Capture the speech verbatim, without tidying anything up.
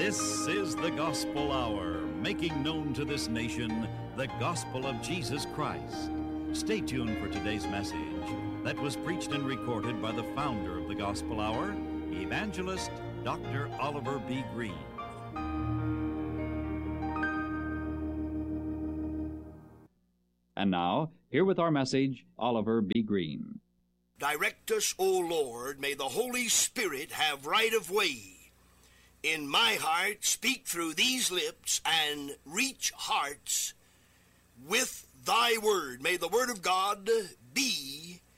This is the Gospel Hour, making known to this nation the gospel of Jesus Christ. Stay tuned for today's message that was preached and recorded by the founder of the Gospel Hour, Evangelist Doctor Oliver B. Green. And now, here with our message, Oliver B. Green. Direct us, O Lord, may the Holy Spirit have right of way. In my heart, speak through these lips and reach hearts with thy word. May the word of God be